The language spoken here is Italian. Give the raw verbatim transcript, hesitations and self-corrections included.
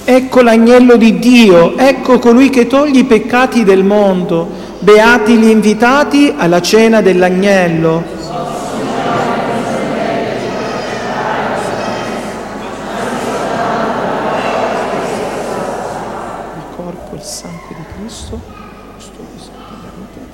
ecco l'agnello di Dio, ecco colui che toglie i peccati del mondo. Beati gli invitati alla cena dell'agnello. Il corpo e il sangue di Cristo, custodisco per la vita.